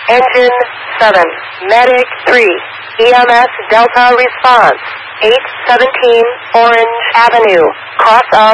Engine 7, Medic 3, EMS Delta response, 817 Orange Avenue, cross of